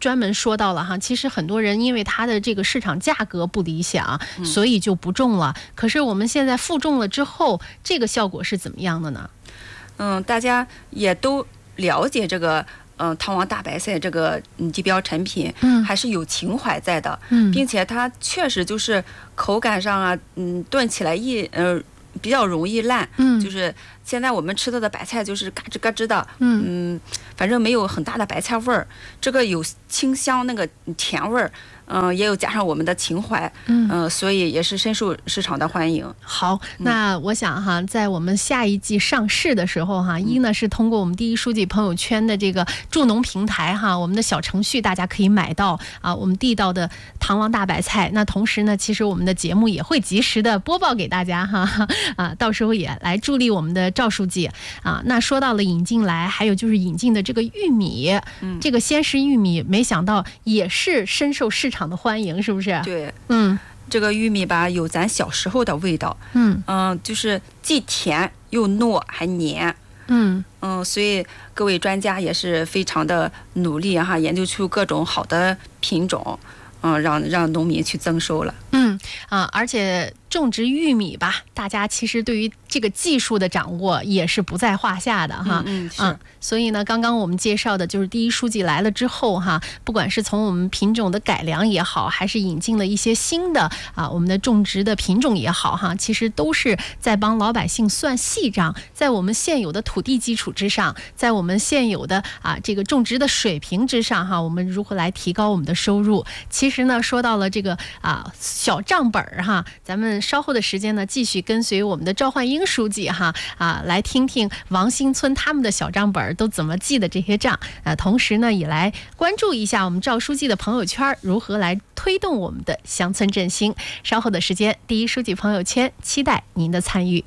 专门说到了哈，其实很多人因为它的这个市场价格不理想，所以就不种了。可是我们现在复种了之后，这个效果是怎么样的呢？ 大家也都了解这个汤王大白菜这个地标产品，还是有情怀在的，并且它确实就是口感上啊，炖起来比较容易烂，就是现在我们吃到的白菜就是嘎吱嘎吱的，反正没有很大的白菜味儿，这个有清香那个甜味儿。也有加上我们的情怀，所以也是深受市场的欢迎。 好，那我想哈，在我们下一季上市的时候哈，一呢是通过我们第一书记朋友圈的这个助农平台哈，我们的小程序大家可以买到啊，我们地道的汤王大白菜。那同时呢，其实我们的节目也会及时的播报给大家哈，到时候也来助力我们的赵书记啊。那说到了引进来，还有就是引进的这个玉米，这个鲜食玉米，没想到也是深受市场的欢迎，是不是？ 对，这个玉米吧，有咱小时候的味道，就是既甜又糯还黏，所以各位专家也是非常的努力哈，研究出各种好的品种，让农民去增收了。 而且种植玉米吧，大家其实对于这个技术的掌握也是不在话下的哈。所以呢，刚刚我们介绍的就是第一书记来了之后哈，不管是从我们品种的改良也好，还是引进了一些新的我们的种植的品种也好哈，其实都是在帮老百姓算细账，在我们现有的土地基础之上，在我们现有的这个种植的水平之上哈，我们如何来提高我们的收入？其实呢，说到了这个小账本哈，咱们稍后的时间呢，继续跟随我们的赵焕英书记哈来听听王新村他们的小账本都怎么记的这些账，同时呢，也来关注一下我们赵书记的朋友圈如何来推动我们的乡村振兴。稍后的时间，第一书记朋友圈期待您的参与。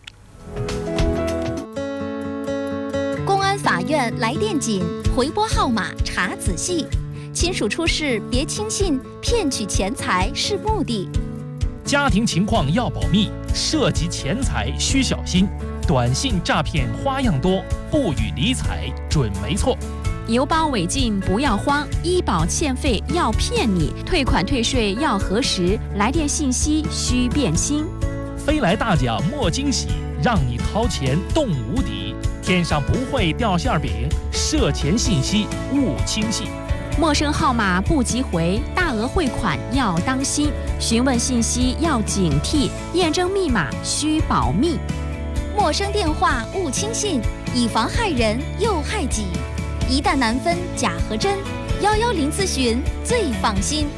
公安法院来电紧，回拨号码查仔细，亲属出事别轻信，骗取钱财是目的。 家庭情况要保密，涉及钱财需小心。短信诈骗花样多，不予理睬准没错。 邮包违禁不要慌，医保欠费要骗你，退款退税要核实，来电信息需辨清。 飞来大奖莫惊喜，让你掏钱动无底。天上不会掉馅饼，涉钱信息勿轻信。 陌生号码不急回，大额汇款要当心，询问信息要警惕，验证密码需保密。 陌生电话勿轻信，以防害人又害己。一旦难分假和真，110咨询最放心。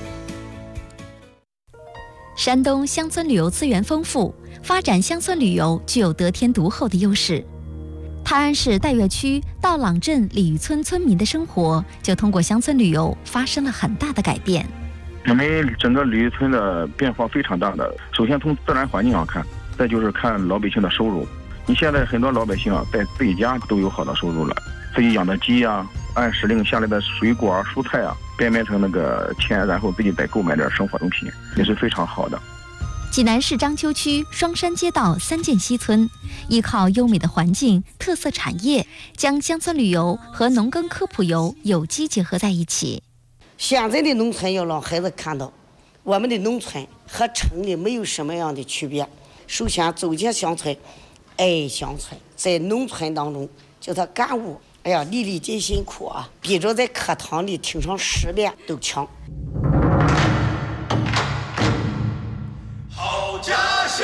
山东乡村旅游资源丰富，发展乡村旅游具有得天独厚的优势。泰安市岱岳区道朗镇鲤鱼村村民的生活就通过乡村旅游发生了很大的改变。 我们整个鲤鱼村的变化非常大的，首先从自然环境上看，再就是看老百姓的收入。你现在很多老百姓在自己家都有好的收入了，自己养的鸡按时令下来的水果蔬菜变成那个钱，然后自己再购买点生活用品，也是非常好的。 济南市章丘区双山街道三涧西村，依靠优美的环境、特色产业，将乡村旅游和农耕科普游有机结合在一起。 现在的农村要让孩子看到，我们的农村和城里没有什么样的区别。首先走进乡村，爱乡村，在农村当中叫他感悟，粒粒皆辛苦比着在课堂里听上10遍都强。 好家乡，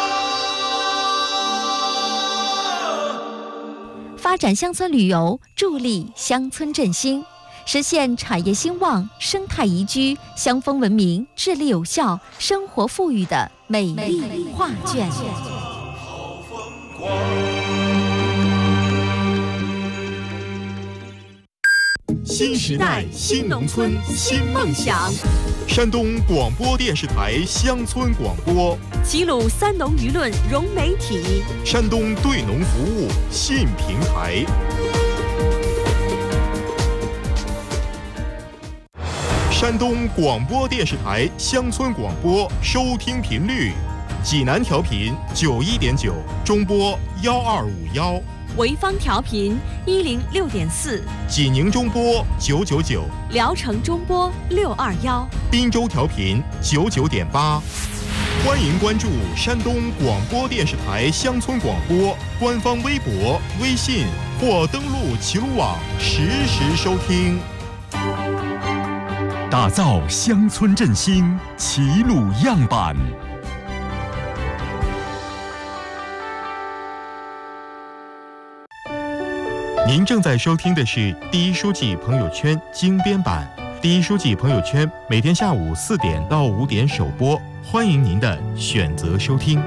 发展乡村旅游，助力乡村振兴，实现产业兴旺、生态宜居、乡风文明、治理有效、生活富裕的美丽画卷。 新时代新农村新梦想，山东广播电视台乡村广播， 齐鲁三农舆论融媒体， 山东对农服务信平台。山东广播电视台乡村广播收听频率：济南调频91.9，中波1251。 潍坊调频106.4， 济宁中波999， 聊城中波621， 滨州调频99.8。欢迎关注山东广播电视台乡村广播官方微博、微信或登录齐鲁网实时收听。 打造乡村振兴齐鲁样板。 您正在收听的是第一书记朋友圈精编版。第一书记朋友圈每天下午4点到5点首播，欢迎您的选择收听。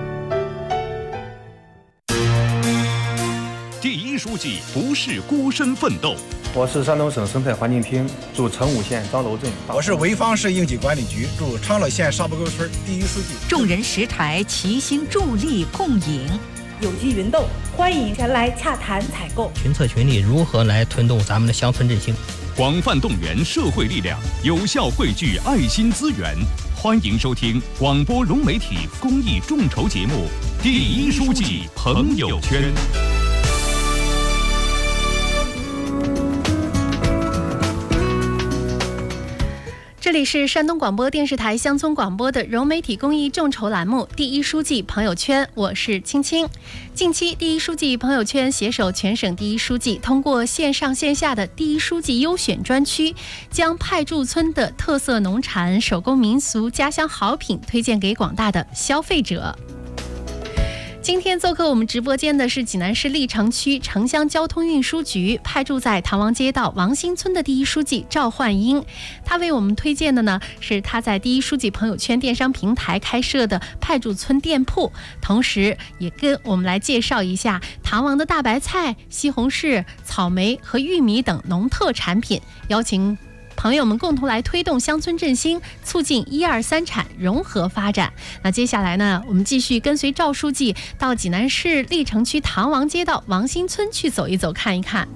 第一书记不是孤身奋斗。 我是山东省生态环境厅驻成武县张楼镇。 我是潍坊市应急管理局驻昌乐县沙坡沟村第一书记。 众人拾柴，齐心助力共赢。 有机云豆，欢迎前来洽谈采购。 群策群力，如何来推动咱们的乡村振兴？ 广泛动员社会力量，有效汇聚爱心资源。欢迎收听广播融媒体公益众筹节目《第一书记朋友圈》。 这里是山东广播电视台乡村广播的融媒体公益众筹栏目《第一书记朋友圈》，我是青青。近期，第一书记朋友圈携手全省第一书记，通过线上线下的第一书记优选专区，将派驻村的特色农产、手工民俗、家乡好品推荐给广大的消费者。今天做客我们直播间的是济南市历城区城乡交通运输局派驻在唐王街道王新村的第一书记赵焕英，他为我们推荐的呢是他在第一书记朋友圈电商平台开设的派驻村店铺，同时也跟我们来介绍一下唐王的大白菜、西红柿、草莓和玉米等农特产品，邀请朋友们共同来推动乡村振兴，促进1、2、3产融合发展。那接下来呢，我们继续跟随赵书记到济南市历城区唐王街道王新村去走一走看一看。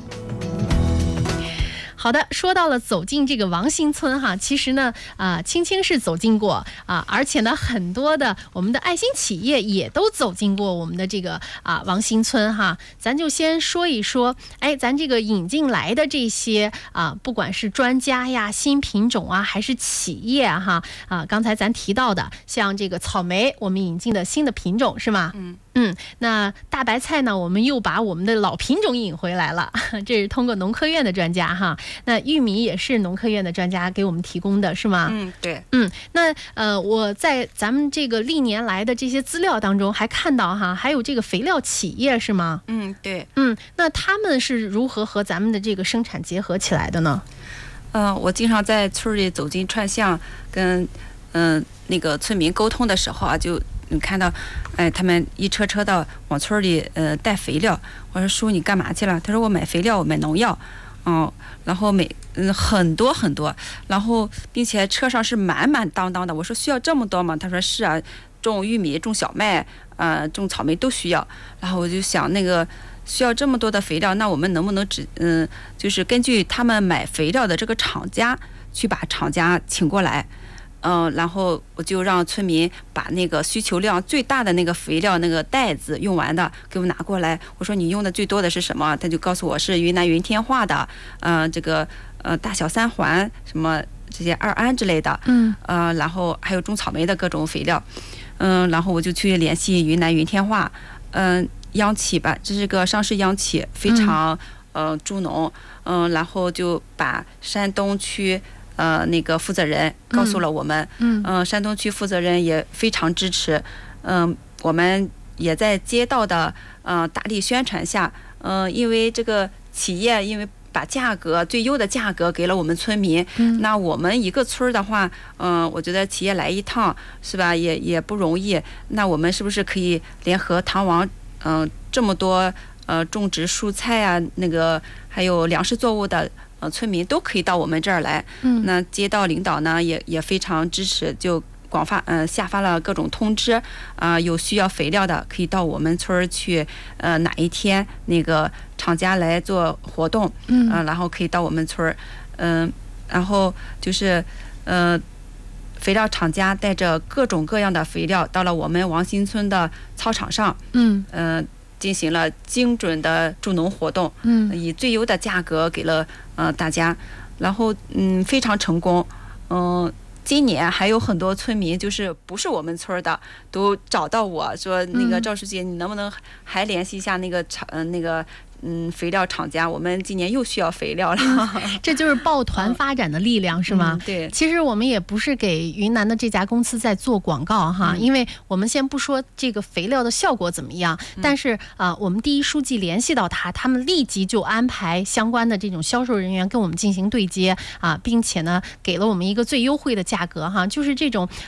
好的，说到了走进这个王新村哈，其实呢，青青是走进过而且呢，很多的我们的爱心企业也都走进过我们的这个王新村哈。咱就先说一说，咱这个引进来的这些不管是专家呀、新品种还是企业哈刚才咱提到的，像这个草莓，我们引进的新的品种是吗？那大白菜呢，我们又把我们的老品种引回来了，这是通过农科院的专家哈。那玉米也是农科院的专家给我们提供的是吗？ 对。 那我在咱们这个历年来的这些资料当中还看到哈，还有这个肥料企业是吗？ 对。 那他们是如何和咱们的这个生产结合起来的呢？ 我经常在村里走进串巷，跟那个村民沟通的时候就你看到，他们一车车的往村里带肥料。我说叔，你干嘛去了？他说我买肥料，我买农药。然后很多很多，然后并且车上是满满当当的。我说需要这么多吗？他说是啊，种玉米、种小麦、种草莓都需要。然后我就想，那个需要这么多的肥料，那我们能不能就是根据他们买肥料的这个厂家去把厂家请过来？然后我就让村民把那个需求量最大的那个肥料那个袋子用完的给我拿过来。我说你用的最多的是什么？他就告诉我是云南云天化的，这个大小三环什么这些2胺之类的，然后还有种草莓的各种肥料，然后我就去联系云南云天化，央企吧，这是个上市央企，非常助农，然后就把山东区。那个负责人告诉了我们，山东区负责人也非常支持，我们也在街道的大力宣传下，因为这个企业因为把价格最优的价格给了我们村民，那我们一个村的话，我觉得企业来一趟是吧，也不容易，那我们是不是可以联合唐王，这么多种植蔬菜啊，那个还有粮食作物的。村民都可以到我们这儿来，那街道领导呢也非常支持，就广发下发了各种通知，有需要肥料的可以到我们村去，哪一天那个厂家来做活动，然后可以到我们村，然后就是肥料厂家带着各种各样的肥料到了我们王新村的操场上， 进行了精准的助农活动，以最优的价格给了大家，然后非常成功，今年还有很多村民就是不是我们村的都找到我说，那个赵书记，你能不能还联系一下那个肥料厂家，我们今年又需要肥料了。 这就是抱团发展的力量，是吗？ 对。 其实我们也不是给云南的这家公司在做广告哈，因为我们先不说这个肥料的效果怎么样，但是我们第一书记联系到他们立即就安排相关的这种销售人员跟我们进行对接并且呢给了我们一个最优惠的价格哈，就是这种